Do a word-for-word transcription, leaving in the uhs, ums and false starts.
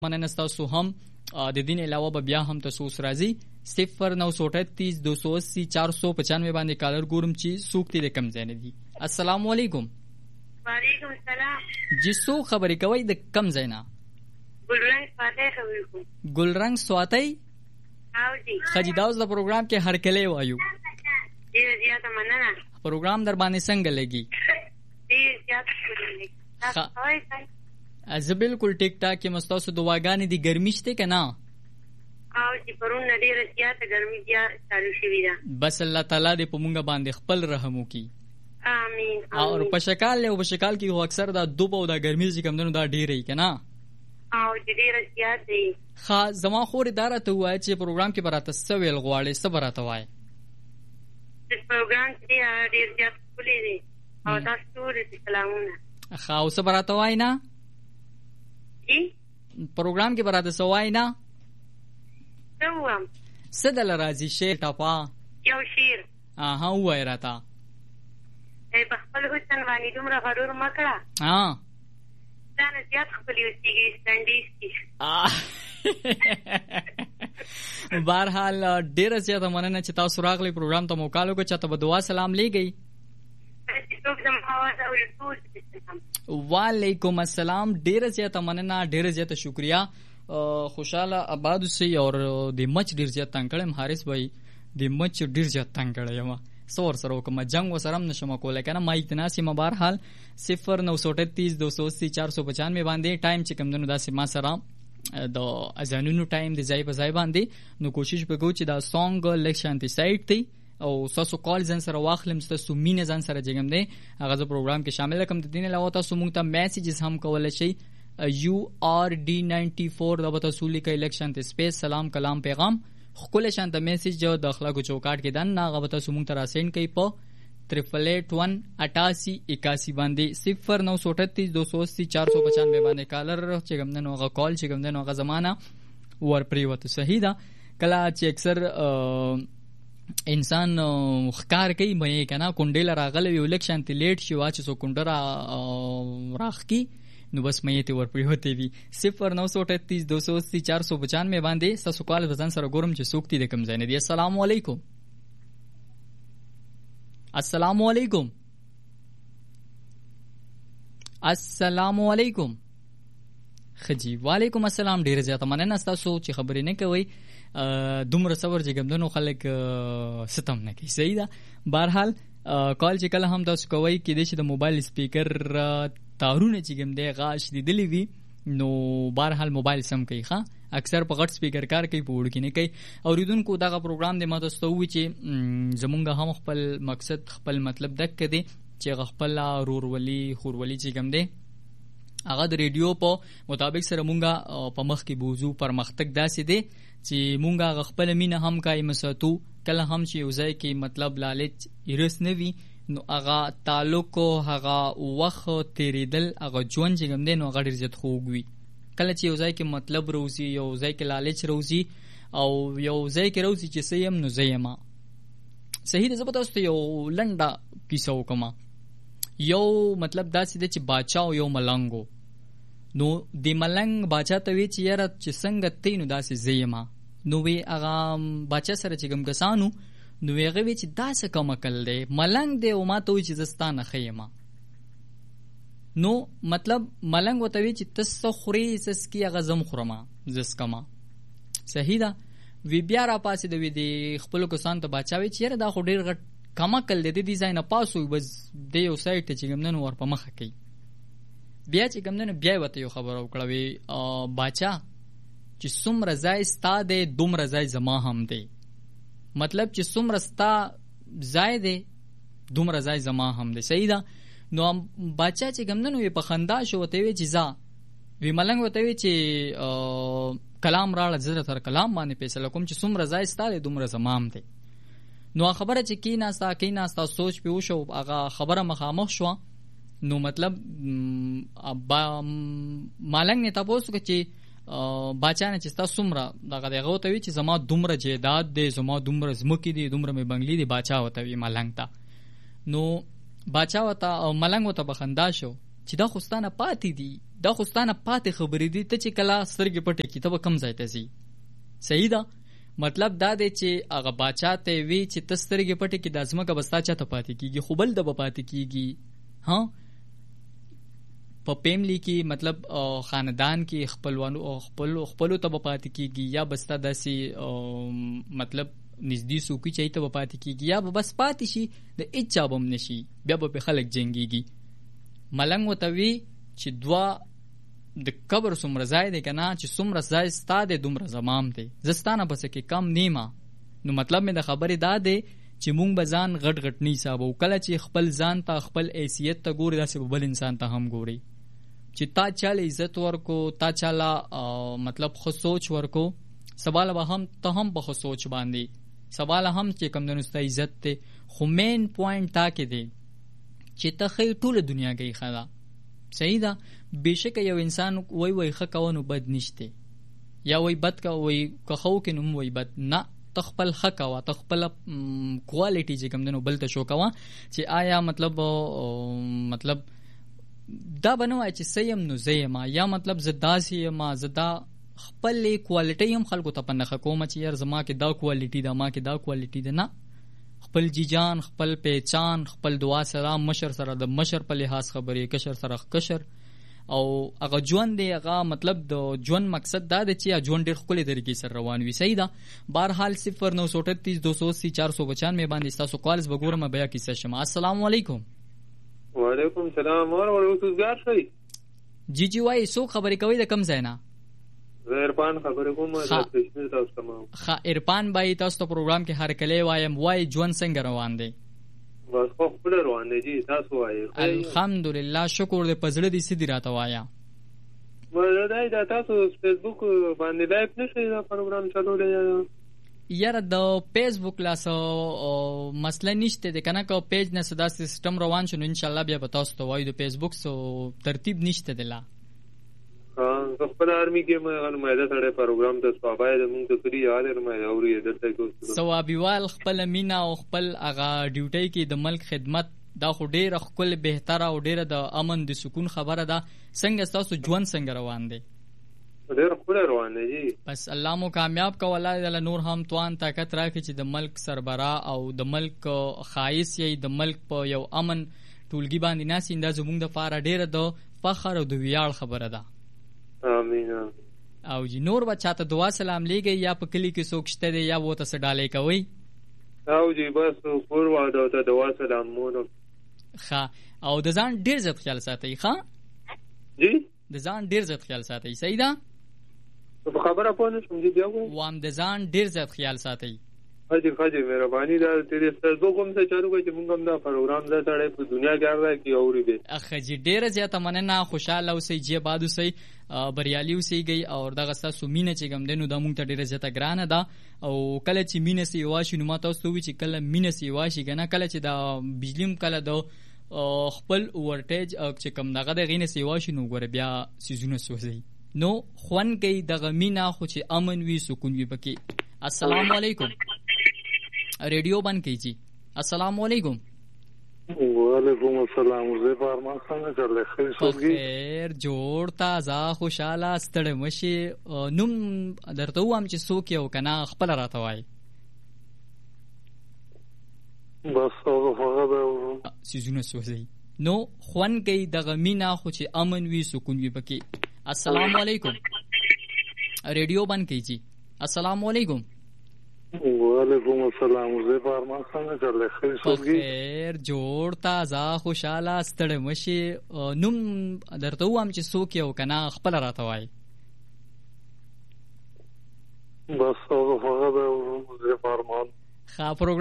مننه ستاسو هم د دین علاوه به بیا هم تاسو راځي صفر نو سو اٹھتیس دو سو اسی چار سو پچانوے باندې کالر ګورم چې سوکتی د کم ځای نه دي. السلام علیکم. وعلیکم السلام. جی سو خبرې کوي د کم ځای نه؟ ګلرنګ سواتي خبرې کوم. ګلرنګ سواتي؟ او جی. خجی داوس د پروګرام کې هر کله وایو. ډیر زیاته مننه. پروګرام در باندې څنګه لګي؟ ډیر زیاته لګي. تاسو وایي زه بالکل ټیک ټاک یم. ستاسو دعاګانې دي ګرمي شته که نه؟ او چې پرون ډیره زیاته ګرمي بیا چالو شوې ده. بس الله تعالی دې په مونږ باندې خپل رحم وکړي. امین. او په شکال له په شکال کې خو اکثر دا دوب او دا ګرمي چې کوم دنو دا ډیره ای که نه؟ او ډیره زیاته دی. ښه زما خور اداره ته ووایه چې پروګرام کې به راته څه ویل غواړې، څه به راته وایې؟ پروګرام چې ډیر زیات ښکلی دی او تاسو ټولو ته سلامونه. ښه او څه به راته وایې نه؟ پروګرام کې به راته څه وایې نه؟ څه ووایم؟ څه دله راځي شعر ټپه؟ یو شعر. ها ووایه راته. په خپل حسن باندې دومره غرور مه کړه، ځان زیات ښکلي اوسېږي سټنډیز کې. بهرحال ډېره زیاته مننه چې تاسو راغلی پروګرام ته مو کال وکړو. چاته به دعا سلام لیږئ؟ وعلیکم السلام. ډیره زیاته مننه، ډیره زیاته شکریا. خوشاله آباد اوسئ. اور د مچ ډیر زیات تنګ کړی حارث بھائی، د مچ ډیر زیات تنګ کړی یم. څه ورسره وکړم؟ جنګ ورسره هم نشم کولی که نه. ما اجتناس یم. بهرحال صفر نو سو اٹھتیس دو سو اسی چار سو پچانوے باندې ټایم چې کوم دی نو داسې ما سره د اذانونو ټایم د ځای په ځای باندې نو کوشش به کوو چې دا سانګ لږ شانتي سایډ دی او تاسو کال ځان سره واخلم، تاسو مینه ځان سره جګم دی هغه زه پروګرام کې شامل کړم. د دې نه علاوه تاسو موږ ته میسیجز هم کولی شئ. یو آر ډي ناینټي فور دا به تاسو لیکئ لږ شانتې سپیس سلام کلام پیغام ښکلی شانته میسیج د اخلاقو چوکاټ کې دننه هغه به تاسو موږ ته راسینډ کوئ په تریپل ایٹ ون اٹاسی اکاسی باندې صفر نو سو اٹھتیس دو سو اسی چار سو پچانوے باندې کالر چې کوم دی نو هغه کال چې کوم دی نو هغه زمانه ور پرېوته. صحیح ده. کله چې اکثر انسان ښکار کوي مې که نه کونډې له راغلی وي لږ شانتې لیټ شي چې څو کونډه را راښکي نو بس مې ته ور پرېوتې وي. صفر نو سو اٹھتیس دو سو اسی چار سو پچانوے باندې ستاسو کال به ځان سره ګورم چې څوک دي د کوم ځای نه دي. السلام علیکم. السلام علیکم. السلام علیکم. خجی وعلیکم السلام. ډېره زیاته مننه ستاسو چې خبرې نه کوئ. دومره صبر چې ګمدنو خلک ستم نه کوي. صحیح ده. بهرحال کال چې کله هم تاسو کوئ کېدای شي د موبایل سپیکر تارونه چې کوم دی غاښ لیدلی وي نو بهرحال موبایل سم کوي. ښه اکثر په غټ سپیکر کار کوي په وړوکي نه کوي. اوریدونکو دغه پروګرام دی ما تاسو ته ووایي چې زمونږ هم خپل مقصد خپل مطلب دک دی چې هغه خپل رورولي خورولي چې کوم دی هغه د ریډیو په مطابق سره مونږه په مخ کې بوزو. پرمختګ داسې دی چې مونږه هغه خپل مینه هم قایم ساتو. کله هم چې یو ځای کې مطلب لالچ ایرس نه وي نو هغه تعلق هغه وخت تیریدل هغه ژوند چې کوم دی نو هغه ډېر زیات خوږ وي. کله چې یو ځای کې مطلب روزي، یو ځای کې لالچ روزي او یو ځای کې روزي چې څه یم نو زه یم. صحیح ده. زه به تاسو ته یو لنډه کیسه وکړم. یو مطلب داسې دی چې باچا او یو ملنګ و. نو د ملنګ باچا ته وی چې یاره چې څنګه تی نو داسې زه یم. نو وی هغه باچا سره چې کوم کسانو نو هغه وی چې داسې کوم عقل دی ملنګ دی او ما ته وی چې زه ستا نه ښه یم. نو مطلب ملنګ ورته وی چې ته څه خورې څه څکي هغه زه م خورم زه څکم. صحیح ده. وی بیا را پاسېده وی د خپلو کسانو ته باچا وی چې یاره دا خو ډېر غټ کم عقل دی د دې ځای نه پاس وي بس د یو سایډ ته چې کوم دی نو ور په مخه کوي. بیا چې کوم دی نو بیا یې ورته یو خبره وکړه وی باچا چې څومره ځای ستا دی دومره ځای زما هم دی. مطلب چې څومره ستا ځای دی دومره ځای زما هم دی. صحیح ده. نو باچا چې کوم دی نو په خندا شو ورته وی چې ځه. وی ملنګ ورته وی چې کلام راړه زه تر کلام باندې فیصله کوم چې څومره ځای ستا دی دومره زما هم دی. نو خبره چې کیناستا کیناستا سوچ په وشو هغه خبره مخامخ شو. نو مطلب مالنګ نه تاسو کې چې باچا نه چې تاسو څومره دغه دغه ته وی چې زما دومره جیداد دی زما دومره زمکی دی دومره مې بنگلی دی باچا وته وی مالنګ ته. نو باچا وته ملنګ وته بخندا شو چې دا خوستانه پاتې دي دا خو ستانه پاتې خبرې دي. ته چې کله سترګې پټې کړي ته به کم ځای ته ځي. صحیح ده. مطلب دا دی چې هغه باچا ته وی چې ته سترګې پټې کړي دا ځمکه به ستا چاته پاتې کېږي، خو بل د به پاتې کېږي. ها په فیملی کې مطلب خاندان کې خپلوانو خپل خپلو ته به پاتې کېږي، یا به ستا داسې مطلب نږدې څوک چې ته به پاتې کېږي، یا به بس پاتې شي د هېڅ چا به هم نه شي، بیا به پرې خلک جنګېږي. ملنګ ورته وي چې دوه د قبر څومره ځای دی که نه، چې څومره ځای ستا دی دومره زمام دی، زه ستا نه پسې کې کم نیمه. نو مطلب مې د خبرې دا دی چې مونږ به ځان غټ غټ نه حسابو. کله چې خپل ځان ته خپل حیثیت ته ګوري داسې به بل انسان ته هم ګوري چې تا چاله عزت ورکو، تا چاله مطلب ښه سوچ ورکو، سباله به هم ته هم په ښه سوچ باندې سباله هم چې کوم د نستا عزت دی. خو مین پوینټ تا کې دی چې ته ښه ټوله دنیا کې ښه ده. صحیح ده. بېشکه یو انسان وای وای ښه کوه نو بد نشته، یا وای بد کوه وای که ښه وکړې نو وای بد نه. ته خپل ښه کوه، ته خپله کوالټي چې کوم دی نو بل ته شو کوه چې آیا مطلب مطلب دا به نه وایه چې څه یم نو زه یم، یا مطلب زه داسې یم، زه دا خپلې کوالټۍ هم خلکو ته په نښه کوم چې یار زما کې دا کوالټي ده، ما کې دا کوالټي ده. نه، خپل جیجان، خپل پہچان، خپل دعا سلام، مشر سره د مشر په لحاظ خبرې، کشر سره کشر. او هغه ژوند دی، هغه مطلب د ژوند مقصد دا دی چې ژوند ډېر ښکلې طریقې سره روان وي. صحیح ده. بهرحال صفر نو سو اٹھتیس دو سو اسی چار سو پچانوے باندې ستاسو کالز به ګورم، بیا کیسه شم. السلام علیکم. وعلیکم السلام. اور ورسوزګار شئ. جی جی وای څوک خبرې کوي د کم ځای نه؟ زه عرفان خبرې کوم د کشمیر تاسو ته. ښه عرفان بھائی، تاسو ته پروګرام کې هرکلی وایم. وای ژوند څنګه روان دی؟ بس خو خپل روان دی جی. تاسو وایئ؟ الحمدلله شکر دې. په زړه دې څه دي راته وایه. زه دا دا تاسو فیسبوک باندې لایف نشئ دا پروګرام چلولی؟ یاره د فیسبوک لا څه مسله نشته دی که نه، که پیج نه څه داسې سیسټم روان شو نو انشاءالله بیا به تاسو ته وایو. د فیسبوک څه ترتیب نشته دی لا. زه خپل آرمي کې نمایده سړی پروګرام ته سوابای د مونږ ته کړي یاد نمایده اوري دلته کې سوابیوال خپل مینا او خپل هغه ډیوټۍ کې د ملک خدمت دا خو ډېره ښکلې بهتره او ډېره د امن د سکون خبره ده. څنګه ستاسو ژوند څنګه روان دی؟ ډېر ښکلی روان دی جي. بس الله مو کامیاب کو، الله دې نور هم توان طاقت راکړي چې د ملک سربراه او د ملک خایس یې د ملک په یو امن ټولګي باندې ناسي. دا زموږ دپاره ډېره د فخر او د ویاړ خبره ده. آمین. او جی نور به چاته دعا سلام لیږئ یا په کلي کې څوک شته دی یا ورته څه ډالۍ کوئ؟ او جی بس کور واده ته دعا سلامونه. ښه. او د ځان ډېر زیات خیال ساتئ. ښه جی د ځان ډېر زیات خیال ساتئ. صحیح ده. په خبره پوه نه شوم جی. بیا وام د ځان ډېر زیات خیال ساتئ. حاجی خاجی مهرباني دا تیرې فیسبوک هم څه چالو کوي چې موږ هم دا پروګرام دا سړی په دنیا کې هر ځای کې اوري دی. اخ جی ډېره زیاته مننه. خوشحاله اوسئ، جی باد اوسئ، بریالي اوسئ. او دغه ستاسو مینه چې کوم دی نو دا موږ ته ډېره زیاته ګرانه ده. او کله چې مینه سې واشي نو ما تاسو ته ووایي چې کله مینه سې واشي که نه، کله چې دا بجلي هم کله د خپل ورټیج چې کوم دغه د هغې نه سې واشي نو ګوره بیا څیزونه سوځوي. نو خوند کوي دغه مینه، خو چې امن وي سکون وي پکې. السلام علیکم. ریڈیو بند کیجیے. السلام علیکم. وعلیکم السلام. زه په ارمان څنګه چلې؟ خیر جوړ تازه خوشاله ستړی مشي. نوم درته ووایم چې څوک یې او که نه خپله راته وایي. بس هغه به څیزونه سوځوي. نو خوند کوي دغه مینه، خو چې امن وي سکون وي پکې. السلام علیکم. ریڈیو بند کیجیے. السلام علیکم. وعلیکم السلام. زه په ارمان څنګه چلې؟ خیر جوړ تازه خوشاله ستړی مشي. نوم درته ووایم چې څوک یې او که نه خپله راته وایي. بس هغه به زه په ارمان. ښه پروګرام